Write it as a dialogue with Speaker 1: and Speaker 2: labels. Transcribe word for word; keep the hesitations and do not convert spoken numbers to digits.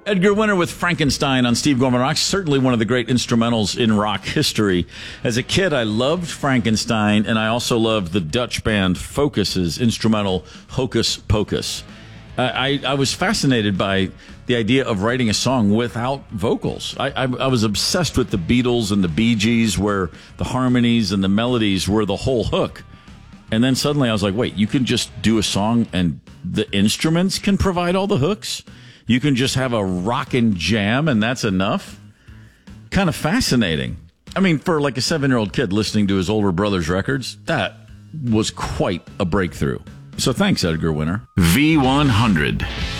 Speaker 1: Edgar Winter with Frankenstein on Steve Gorman Rocks, certainly one of the great instrumentals in rock history. As a kid, I loved Frankenstein, and I also loved the Dutch band Focus's instrumental Hocus Pocus. I, I, I was fascinated by the idea of writing a song without vocals. I, I, I was obsessed with the Beatles and the Bee Gees, where the harmonies and the melodies were the whole hook. And then suddenly I was like, wait, you can just do a song and the instruments can provide all the hooks? You can just have a rockin' jam and that's enough? Kind of fascinating. I mean, for like a seven-year-old kid listening to his older brother's records, that was quite a breakthrough. So thanks, Edgar Winter.
Speaker 2: V one hundred.